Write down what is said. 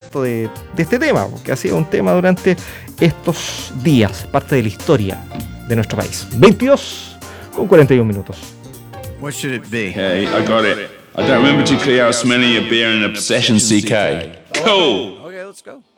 respecto de este tema, que ha sido un tema durante estos días, parte de la historia de nuestro país. 22:41. What should it be? Hey, I got it. I don't remember too clear how smelling your beer and obsession, CK. Cool. Okay, let's go.